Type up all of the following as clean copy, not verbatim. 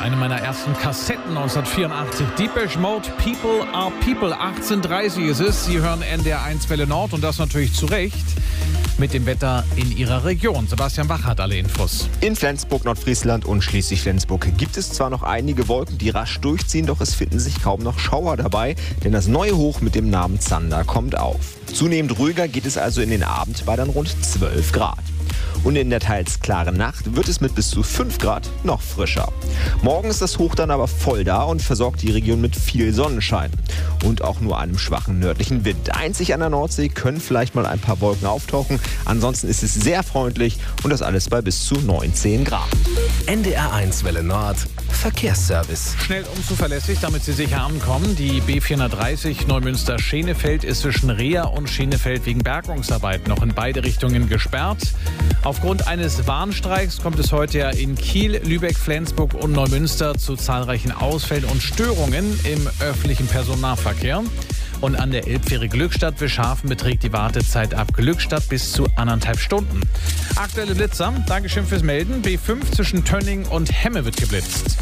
eine meiner ersten Kassetten 1984. Depeche Mode, People are People. 18:30 ist es. Sie hören NDR 1 Welle Nord und das natürlich zu Recht mit dem Wetter in Ihrer Region. Sebastian Bach hat alle Infos. In Flensburg, Nordfriesland und Schleswig-Flensburg gibt es zwar noch einige Wolken, die rasch durchziehen, doch es finden sich kaum noch Schauer dabei, denn das neue Hoch mit dem Namen Zander kommt auf. Zunehmend ruhiger geht es also in den Abend bei dann rund 12 Grad. Und in der teils klaren Nacht wird es mit bis zu 5 Grad noch frischer. Morgen ist das Hoch dann aber voll da und versorgt die Region mit viel Sonnenschein. Und auch nur einem schwachen nördlichen Wind. Einzig an der Nordsee können vielleicht mal ein paar Wolken auftauchen. Ansonsten ist es sehr freundlich und das alles bei bis zu 19 Grad. NDR 1 Welle Nord Verkehrsservice. Schnell und zuverlässig, damit Sie sicher ankommen. Die B430 Neumünster-Schenefeld ist zwischen Reher und Schenefeld wegen Bergungsarbeit noch in beide Richtungen gesperrt. Aufgrund eines Warnstreiks kommt es heute ja in Kiel, Lübeck, Flensburg und Neumünster zu zahlreichen Ausfällen und Störungen im öffentlichen Personennahverkehr. Und an der Elbfähre Glückstadt-Wischhafen beträgt die Wartezeit ab Glückstadt bis zu 1,5 Stunden. Aktuelle Blitzer, Dankeschön fürs Melden. B5 zwischen Tönning und Hemme wird geblitzt.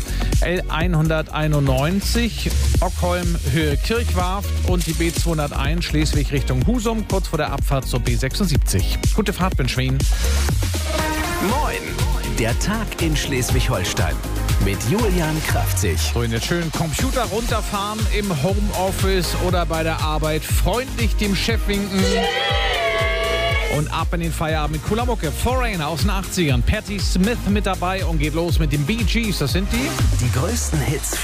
L191 Ockholm Höhe Kirchwarft und die B201 Schleswig Richtung Husum, kurz vor der Abfahrt zur B76. Gute Fahrt, bin Schwien. Moin! Der Tag in Schleswig-Holstein mit Julian Kraftzig. So, in den schönen Computer runterfahren im Homeoffice oder bei der Arbeit, freundlich dem Chef winken. Und ab in den Feierabend mit cooler Mucke. Foreigner aus den 80ern. Patti Smith mit dabei und geht los mit den Bee Gees. Das sind die größten Hits